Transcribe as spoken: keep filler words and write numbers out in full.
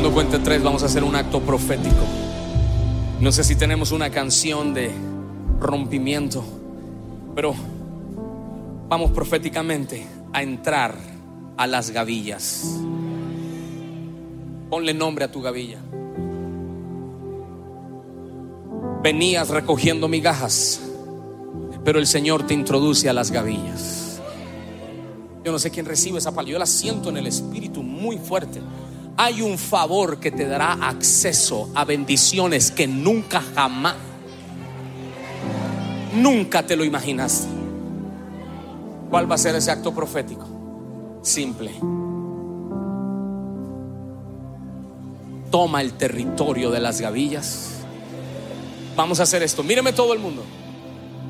Cuando cuente tres vamos a hacer un acto profético. No sé si tenemos una canción de rompimiento, pero vamos proféticamente a entrar a las gavillas. Ponle nombre a tu gavilla. Venías recogiendo migajas, pero el Señor te introduce a las gavillas. Yo no sé quién recibe esa palabra, yo la siento en el espíritu muy fuerte. Hay un favor que te dará acceso a bendiciones que nunca jamás, nunca te lo imaginaste. ¿Cuál va a ser ese acto profético? Simple. Toma el territorio de las gavillas. Vamos a hacer esto. Míreme todo el mundo.